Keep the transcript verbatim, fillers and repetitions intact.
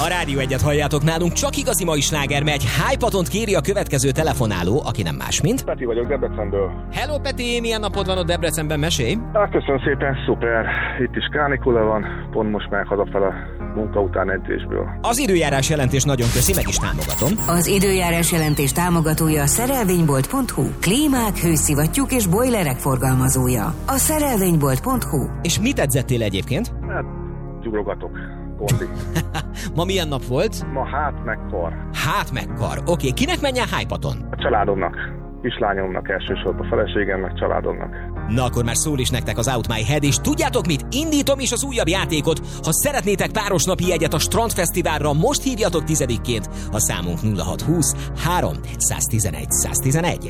A Rádió Egyet halljátok nálunk, csak igazi mai sláger megy. Hypatont kéri a következő telefonáló, aki nem más, mint... Peti vagyok Debrecenből. Hello Peti, milyen napod van ott Debrecenben, mesélj? Hát köszönöm szépen, szuper. Itt is kánikula van, pont most már hazafel a munka után edzésből. Az időjárás jelentés nagyon köszi, meg is támogatom. Az időjárás jelentés támogatója a szerelvénybolt pont hu. Klímák, hőszivattyúk és bojlerek forgalmazója. A szerelvénybolt pont hu. És mit edzettél egyébként? Hát, gyugrogatok. Kondi. Ma milyen nap volt? Ma hát meg kar. Hát meg kar. Oké, okay. Kinek menjen Hypaton? A családomnak. Kislányomnak elsősorban, a feleségemnek, családomnak. Na akkor már szól is nektek az Out My Head, és tudjátok mit? Indítom is az újabb játékot. Ha szeretnétek páros napi jegyet a Strandfesztiválra, most hívjatok tizedikként. A számunk nulla hat húsz három tizenegy száz tizenegy.